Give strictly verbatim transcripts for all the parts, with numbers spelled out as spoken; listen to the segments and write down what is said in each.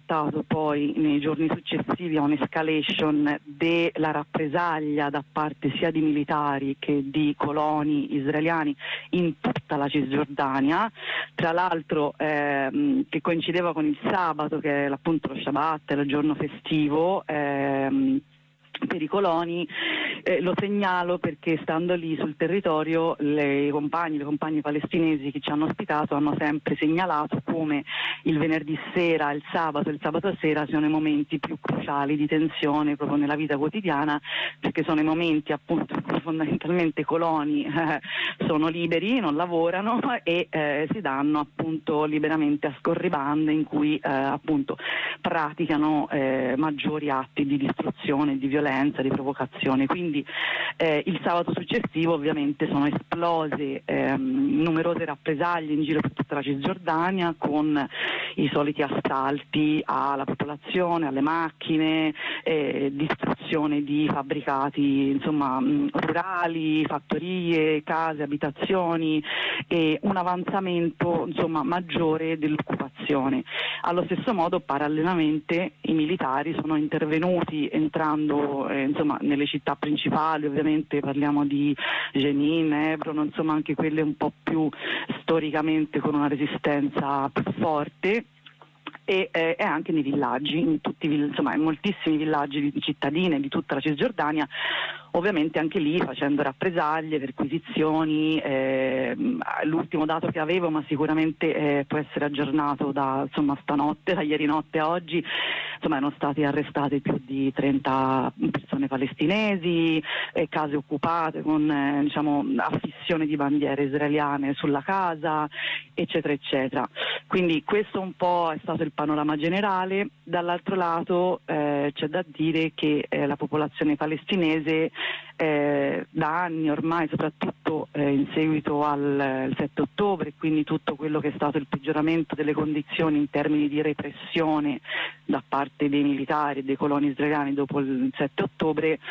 portato poi nei giorni successivi a un'escalation della rappresaglia da parte sia di militari che di coloni israeliani in tutta la Cisgiordania, tra l'altro ehm, che coincideva con il sabato, che è appunto lo Shabbat, il giorno festivo ehm, per i coloni. Eh, lo segnalo perché stando lì sul territorio le compagne, le compagne palestinesi che ci hanno ospitato hanno sempre segnalato come il venerdì sera, il sabato e il sabato sera siano i momenti più cruciali di tensione proprio nella vita quotidiana, perché sono i momenti appunto in cui fondamentalmente i coloni eh, sono liberi, non lavorano e eh, si danno appunto liberamente a scorribande in cui eh, appunto praticano eh, maggiori atti di distruzione, di violenza, di provocazione. Quindi eh, il sabato successivo ovviamente sono esplose ehm, numerose rappresaglie in giro per tutta la Cisgiordania, con i soliti assalti alla popolazione, alle macchine, eh, distruzione di fabbricati insomma mh, rurali, fattorie, case, abitazioni e un avanzamento insomma maggiore dell'occupazione. Allo stesso modo parallelamente i militari sono intervenuti entrando eh, insomma nelle città principali, ovviamente parliamo di Jenin, Hebron, insomma anche quelle un po' più storicamente con una resistenza più forte, e, eh, e anche nei villaggi, in tutti, insomma in moltissimi villaggi di cittadine di tutta la Cisgiordania, ovviamente anche lì facendo rappresaglie, perquisizioni. Eh, l'ultimo dato che avevo, ma sicuramente eh, può essere aggiornato da insomma stanotte, da ieri notte a oggi, insomma erano state arrestate più di trenta persone palestinesi, eh, case occupate con eh, diciamo affissione di bandiere israeliane sulla casa, eccetera eccetera. Quindi questo un po' è stato il panorama generale. Dall'altro lato eh, c'è da dire che eh, la popolazione palestinese eh, da anni ormai, soprattutto eh, in seguito al il sette ottobre, quindi tutto quello che è stato il peggioramento delle condizioni in termini di repressione da parte dei militari e dei coloni israeliani dopo il sette ottobre,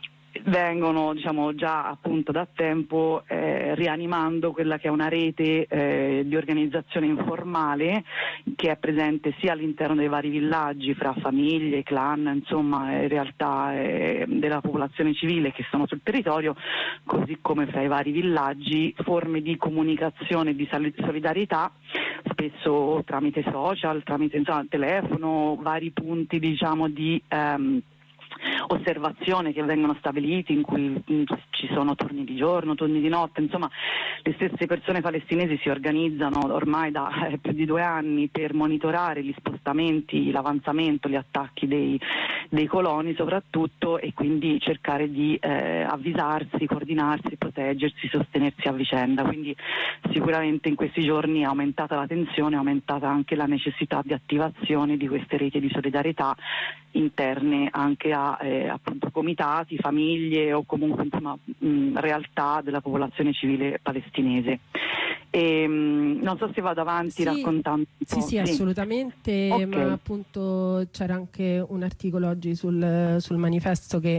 vengono diciamo già appunto da tempo eh, rianimando quella che è una rete eh, di organizzazione informale che è presente sia all'interno dei vari villaggi fra famiglie, clan, insomma eh, realtà eh, della popolazione civile che sono sul territorio, così come fra i vari villaggi forme di comunicazione e di solidarietà, spesso tramite social, tramite insomma, telefono, vari punti diciamo di ehm, osservazione che vengono stabiliti in cui mh, ci sono turni di giorno, turni di notte, insomma le stesse persone palestinesi si organizzano ormai da eh, più di due anni per monitorare gli spostamenti, l'avanzamento, gli attacchi dei, dei coloni soprattutto, e quindi cercare di eh, avvisarsi, coordinarsi, proteggersi, sostenersi a vicenda. Quindi sicuramente in questi giorni è aumentata la tensione, è aumentata anche la necessità di attivazione di queste reti di solidarietà interne anche a eh, appunto comitati, famiglie o comunque insomma mh, realtà della popolazione civile palestinese. E, mh, non so se vado avanti sì, raccontando un sì, po'. sì, sì, assolutamente, okay. Ma appunto c'era anche un articolo oggi sul, sul manifesto che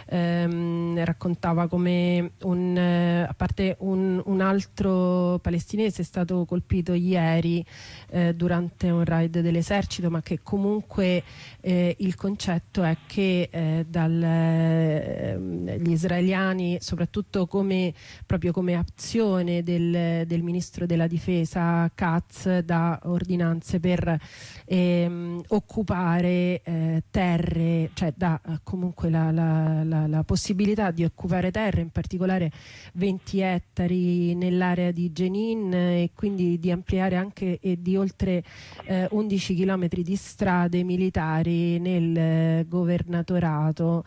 ehm, raccontava come un, eh, a parte un, un altro palestinese è stato colpito ieri eh, durante un raid dell'esercito, ma che comunque eh, il concetto è che eh, dal, eh, gli israeliani, soprattutto come proprio come azione del, del ministro della difesa Katz, da ordinanze per ehm, occupare eh, terre, cioè da eh, comunque la, la, la, la possibilità di occupare terre, in particolare venti ettari nell'area di Jenin, e quindi di ampliare anche e di oltre eh, undici chilometri di strade militari nel eh, governatorato,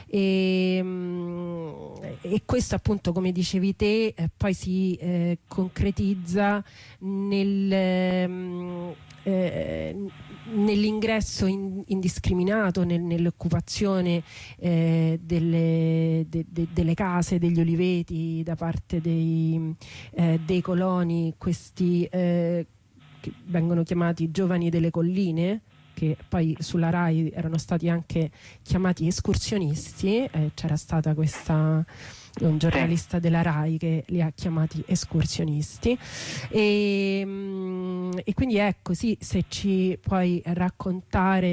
e, mh, e questo appunto, come dicevi te, eh, poi si eh, concretizza nel, ehm, eh, nell'ingresso in, indiscriminato nel, nell'occupazione eh, delle, de, de, delle case, degli oliveti da parte dei, eh, dei coloni, questi eh, che vengono chiamati giovani delle colline, che poi sulla RAI erano stati anche chiamati escursionisti. Eh, c'era stata questa un giornalista della RAI che li ha chiamati escursionisti, e, e quindi ecco, sì, se ci puoi raccontare